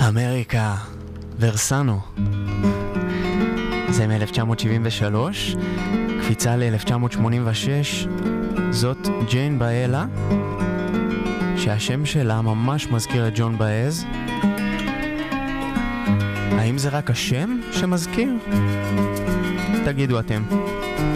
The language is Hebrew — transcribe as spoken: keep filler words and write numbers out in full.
אמריקה, ורסנו. זה מ-אלף תשע מאות שבעים ושלוש, קפיצה ל-אלף תשע מאות שמונים ושש, זאת ג'יין באלה, שהשם שלה ממש מזכיר את ג'ון באז. האם זה רק השם שמזכיר? תגידו אתם.